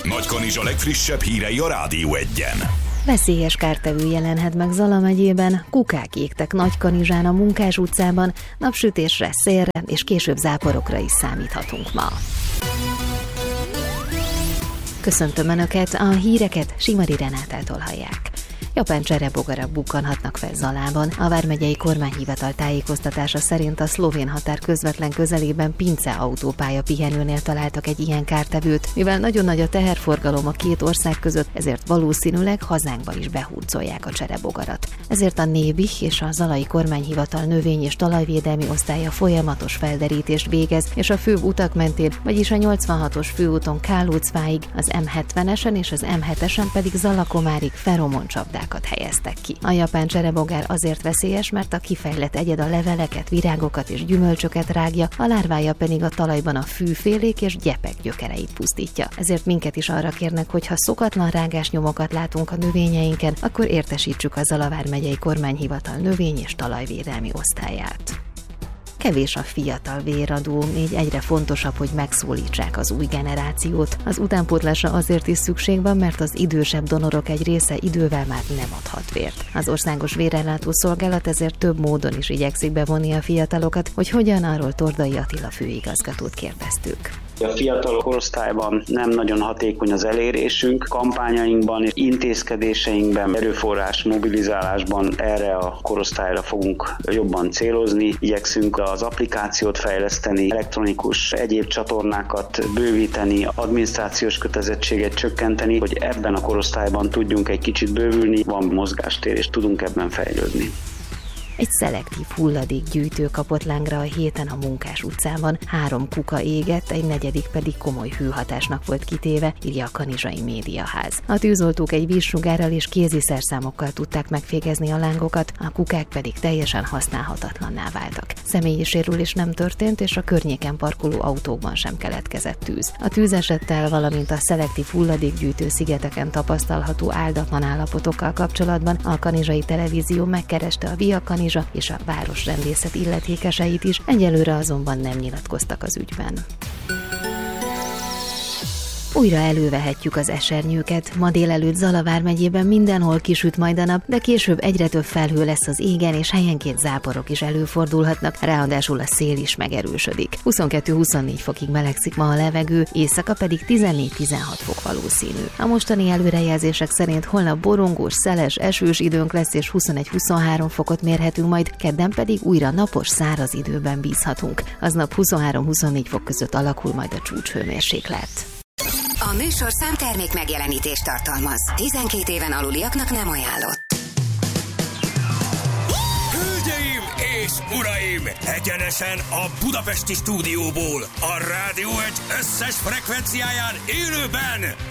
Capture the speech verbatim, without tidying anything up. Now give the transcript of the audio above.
Nagykanizsa legfrissebb hírei a Rádió Egyen. Veszélyes kártevő jelenhet meg Zala megyében, kukák égtek Nagykanizsán a Munkás utcában, napsütésre, szélre és később záporokra is számíthatunk ma. Köszöntöm Önöket, a híreket Simari Renátától hallják. Japán cserebogarak bukkanhatnak fel Zalában. A vármegyei kormányhivatal tájékoztatása szerint a szlovén határ közvetlen közelében Pince autópálya pihenőnél találtak egy ilyen kártevőt. Mivel nagyon nagy a teherforgalom a két ország között, ezért valószínűleg hazánkba is behurcolják a cserebogarat. Ezért a Nébih és a zalai kormányhivatal növény- és talajvédelmi osztálya folyamatos felderítést végez, és a főbb utak mentén, vagyis a nyolcvanhatos főúton Kálócváig, az em hetvenesen és az em hetesen pedig Zalakomárig feromoncsapdák helyeztek ki. A japán cserebogár azért veszélyes, mert a kifejlett egyed a leveleket, virágokat és gyümölcsöket rágja, a lárvája pedig a talajban a fűfélék és gyepek gyökereit pusztítja. Ezért minket is arra kérnek, hogy ha szokatlan rágásnyomokat látunk a növényeinken, akkor értesítsük a Zala vármegyei kormányhivatal növény- és talajvédelmi osztályát. Kevés a fiatal véradó, így egyre fontosabb, hogy megszólítsák az új generációt. Az utánpótlásra azért is szükség van, mert az idősebb donorok egy része idővel már nem adhat vért. Az Országos Vérellátó Szolgálat ezért több módon is igyekszik bevonni a fiatalokat, hogy hogyan, arról Tordai Attila főigazgatót kérdeztük. A fiatal korosztályban nem nagyon hatékony az elérésünk, kampányainkban, intézkedéseinkben, erőforrás mobilizálásban erre a korosztályra fogunk jobban célozni. Igyekszünk az applikációt fejleszteni, elektronikus egyéb csatornákat bővíteni, adminisztrációs kötelezettséget csökkenteni, hogy ebben a korosztályban tudjunk egy kicsit bővülni, van mozgástér és tudunk ebben fejlődni. Egy szelektív hulladékgyűjtő kapott lángra a héten a Munkás utcában. Három kuka égett, egy negyedik pedig komoly hőhatásnak volt kitéve, írja a Kanizsai Médiaház. A tűzoltók egy vízsugárral és kéziszerszámokkal tudták megfégezni a lángokat, a kukák pedig teljesen használhatatlanná váltak. Személyi sérülés nem történt, és a környéken parkoló autókban sem keletkezett tűz. A tűzesettel, valamint a szelektív hulladékgyűjtő szigeteken tapasztalható áldatlan állapotokkal kapcsolatban a Kanizsai Televízió megkereste a Via Kanizsa és a városrendészet illetékeseit is, egyelőre azonban nem nyilatkoztak az ügyben. Újra elővehetjük az esernyőket. Ma délelőtt Zala vármegyében mindenhol kisüt majd a nap, de később egyre több felhő lesz az égen, és helyenként záporok is előfordulhatnak, ráadásul a szél is megerősödik. huszonkettő-huszonnégy fokig melegszik ma a levegő, éjszaka pedig tizennégy-tizenhat fok valószínű. A mostani előrejelzések szerint holnap borongós, szeles, esős időnk lesz, és huszonegy-huszonhárom fokot mérhetünk majd, kedden pedig újra napos, száraz időben bízhatunk. Aznap huszonhárom-huszonnégy fok között alakul majd a csúcshőmérséklet. A műsorszám termék megjelenítést tartalmaz. tizenkét éven aluliaknak nem ajánlott. Hölgyeim és uraim! Egyenesen a budapesti stúdióból, a Rádió Egy összes frekvenciáján élőben